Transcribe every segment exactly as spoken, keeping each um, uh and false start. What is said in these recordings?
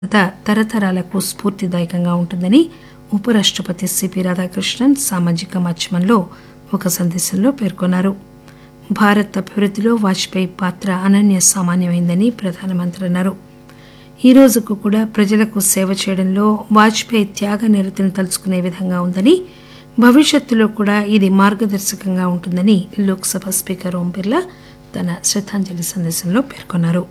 తరతరాలకు స్ఫూర్తిదాయకంగా ఉంటుందని ఉపరాష్టపతి సిపి రాధాకృష్ణన్ సామాజిక మాధ్యమంలో ఒక సందేశంలో పేర్కొన్నారు. భారత్ అభివృద్దిలో వాజ్పేయి పాత్ర అనన్య సామాన్యమైందని ప్రధానమంత్రి అన్నారు. ఈ రోజుకు కూడా ప్రజలకు సేవ చేయడంలో వాజ్పేయి త్యాగ నిరతిని తలుచుకునే విధంగా ఉందని, భవిష్యత్తులో కూడా ఇది మార్గదర్శకంగా ఉంటుందని లోక్ సభ స్పీకర్ ఓం బిర్లా తన శ్రద్దాంజలి సందేశంలో పేర్కొన్నారు.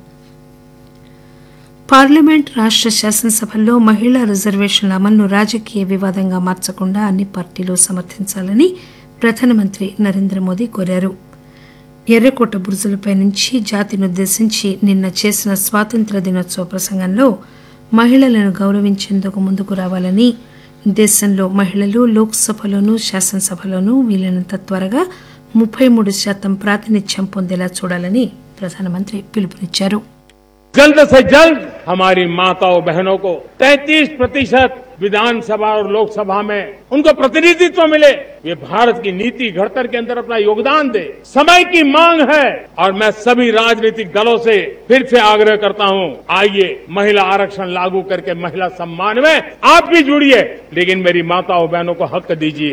పార్లమెంట్, రాష్ట శాసనసభల్లో మహిళా రిజర్వేషన్ల అమలును రాజకీయ వివాదంగా మార్చకుండా అన్ని పార్టీలు సమర్థించాలని ప్రధానమంత్రి నరేంద్ర మోదీ కోరారు. ఎర్రకోట బురుజులపై నుంచి జాతినుద్దేశించి నిన్న చేసిన స్వాతంత్ర్య దినోత్సవ ప్రసంగంలో మహిళలను గౌరవించేందుకు ముందుకు రావాలని, దేశంలో మహిళలు లోక్సభలోనూ శాసనసభలోనూ వీలైనంత త్వరగా ముప్పై మూడు శాతం ప్రాతినిధ్యం పొందేలా చూడాలని ప్రధానమంత్రి పిలుపునిచ్చారు. जल्द से जल्द हमारी माताओं बहनों को तैंतीस प्रतिशत विधानसभा और लोकसभा में उनको प्रतिनिधित्व मिले, ये भारत की नीति घड़तर के अंदर अपना योगदान दे, समय की मांग है। और मैं सभी राजनीतिक दलों से फिर से आग्रह करता हूं, आइए महिला आरक्षण लागू करके महिला सम्मान में आप भी जुड़िए, लेकिन मेरी माताओं बहनों को हक दीजिए.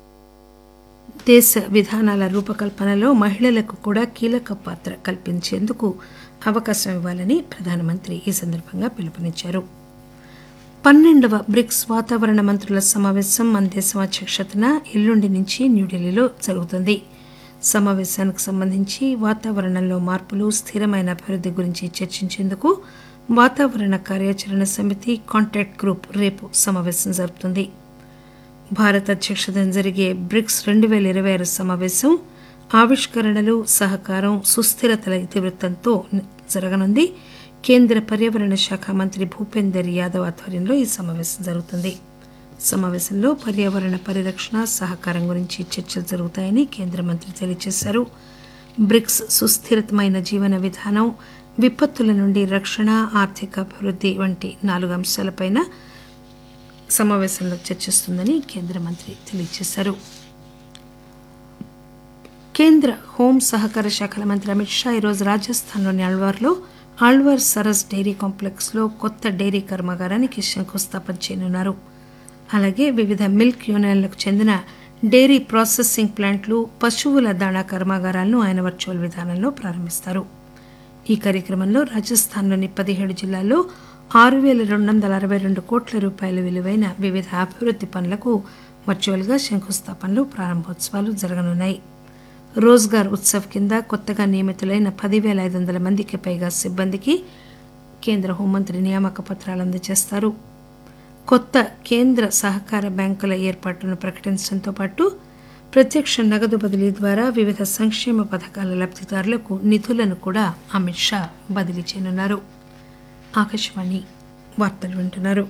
దేశ విధానాల రూపకల్పనలో మహిళలకు కూడా కీలక పాత్ర కల్పించేందుకు అవకాశం ఇవ్వాలని ప్రధానమంత్రి ఈ సందర్భంగా పిలుపునిచ్చారు. పన్నెండవ బ్రిక్స్ వాతావరణ మంత్రుల సమావేశం మన దేశం అధ్యక్షతన ఎల్లుండి నుంచి న్యూఢిల్లీలో జరుగుతుంది. సమావేశానికి సంబంధించి వాతావరణంలో మార్పులు, స్థిరమైన అభివృద్ది గురించి చర్చించేందుకు వాతావరణ కార్యాచరణ సమితి కాంటాక్ట్ గ్రూప్ రేపు సమావేశం జరుపుతుంది. భారత్ అధ్యక్షతన జరిగే బ్రిక్స్ రెండు పేల ఇరవై ఆరు సమావేశం ఆవిష్కరణలు, సహకారం, సుస్థిరతల ఇతివృత్తంతో జరగనుంది. కేంద్ర పర్యావరణ శాఖ మంత్రి భూపేందర్ యాదవ్ ఆధ్వర్యంలో ఈ సమావేశం జరుగుతుంది. సమావేశంలో పర్యావరణ పరిరక్షణ, సహకారం గురించి చర్చలు జరుగుతాయని కేంద్ర మంత్రి తెలియజేశారు. బ్రిక్స్ సుస్థిరమైన జీవన విధానం, విపత్తుల నుండి రక్షణ, ఆర్థిక అభివృద్ది వంటి నాలుగు అంశాలపై సమావేశంలో చర్చిస్తుందని కేంద్ర మంత్రి తెలియజేశారు. కేంద్ర హోం సహకార శాఖల మంత్రి అమిత్ షా ఈరోజు రాజస్థాన్లోని అల్వార్లో అల్వార్ సరస్ డైరీ కాంప్లెక్స్ లో కొత్త డైరీ కర్మాగారానికి శంకుస్థాపన చేయనున్నారు. అలాగే వివిధ మిల్క్ యూనియన్లకు చెందిన డైరీ ప్రాసెసింగ్ ప్లాంట్లు, పశువుల దాణా కర్మాగారాలను ఆయన వర్చువల్ విధానంలో ప్రారంభిస్తారు. ఈ కార్యక్రమంలో రాజస్థాన్లోని పదిహేడు జిల్లాల్లో ఆరు పేల రెండు వందల అరవై రెండు కోట్ల రూపాయల విలువైన వివిధ అభివృద్ది పనులకు వర్చువల్ గా శంకుస్థాపనలు, ప్రారంభోత్సవాలు జరగనున్నాయి. రోజ్గార్ ఉత్సవ్ కింద కొత్తగా నియమితులైన పదివేల ఐదు వందల మందికి పైగా సిబ్బందికి కేంద్ర హోంమంత్రి నియామక పత్రాలు అందజేస్తారు. కొత్త కేంద్ర సహకార బ్యాంకుల ఏర్పాటును ప్రకటించడంతో పాటు ప్రత్యక్ష నగదు బదిలీ ద్వారా వివిధ సంక్షేమ పథకాల లబ్దిదారులకు నిధులను కూడా అమిత్ షా బదిలీ చేయనున్నారు. ఆకాశవాణి వార్తలు వింటున్నారు.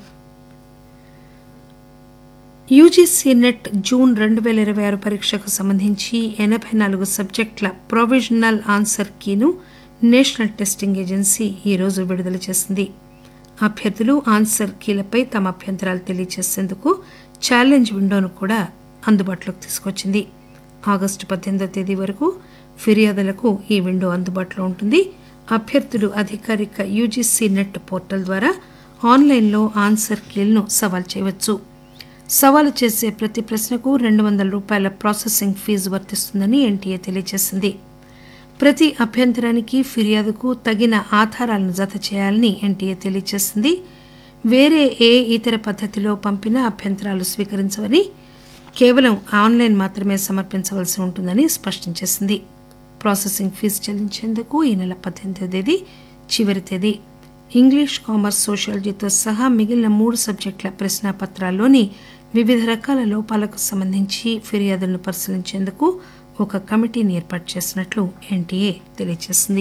యూజీసీ నెట్ జూన్ రెండు పేల ఇరవై ఆరు పరీక్షకు సంబంధించి ఎనబై నాలుగు సబ్జెక్టుల provisional answer కీను national testing agency ఈరోజు విడుదల చేసింది. అభ్యర్థులు ఆన్సర్ కీలపై తమ అభ్యంతరాలు తెలియజేసేందుకు ఛాలెంజ్ విండోను కూడా అందుబాటులోకి తీసుకొచ్చింది. ఆగస్టు పద్దెనిమిదో తేదీ వరకు ఫిర్యాదులకు ఈ విండో అందుబాటులో ఉంటుంది. అభ్యర్థులు అధికారిక యూజీసీ నెట్ పోర్టల్ ద్వారా ఆన్లైన్లో ఆన్సర్ కీలను సవాల్ చేయవచ్చు. సవాలు చేసే ప్రతి ప్రశ్నకు రెండు వందల రూపాయల ప్రాసెసింగ్ ఫీజు వర్తిస్తుందని ఎన్టీఏ తెలియజేసింది. ప్రతి అభ్యంతరానికి, ఫిర్యాదుకు తగిన ఆధారాలను జత చేయాలని ఎన్టీఏ తెలియజేసింది. వేరే ఏ ఇతర పద్దతిలో పంపిన అభ్యంతరాలు స్వీకరించవని, కేవలం ఆన్లైన్ మాత్రమే సమర్పించవలసి ఉంటుందని స్పష్టం చేసింది. ప్రాసెసింగ్ ఫీజు చెల్లించేందుకు ఈ నెల పద్దెనిమిదో తేదీ చివరి తేదీ. ఇంగ్లీష్, కామర్స్, సోషియాలజీతో సహా మిగిలిన మూడు సబ్జెక్టుల ప్రశ్నాపత్రాల్లోని వివిధ రకాల లోపాలకు సంబంధించి ఫిర్యాదులను పరిశీలించేందుకు ఒక కమిటీని ఏర్పాటు చేసినట్లు ఎన్టీఏ తెలియజేసింది.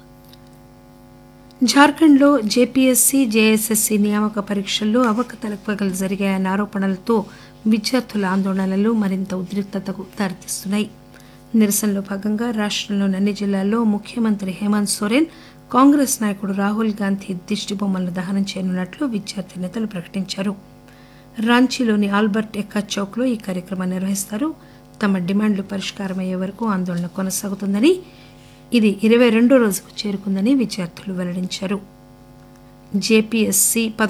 జార్ఖండ్లో జేపీఎస్సీ, జేఎస్ఎస్సీ నియామక పరీక్షల్లో అవకతవకలు జరిగాయన్న ఆరోపణలతో విద్యార్థుల ఆందోళనలు మరింత ఉద్రిక్తతకు దారితీస్తున్నాయి. నిరసనలో భాగంగా రాష్టంలోని అన్ని జిల్లాల్లో ముఖ్యమంత్రి హేమంత్ సోరెన్, కాంగ్రెస్ నాయకుడు రాహుల్ గాంధీ దిష్టిబొమ్మలను దహనం చేయనున్నట్లు విద్యార్థి నేతలు ప్రకటించారు. రాంచీలోని ఆల్బర్ట్ ఎక్కా చౌక్ లో ఈ కార్యక్రమాన్ని నిర్వహిస్తారు. తమ డిమాండ్లు పరిష్కారమయ్యే వరకు ఆందోళన కొనసాగుతుందని, ఇది ఇరవై రెండో రోజుకు చేరుకుందని విద్యార్థులు వెల్లడించారు. జేపీఎస్సీ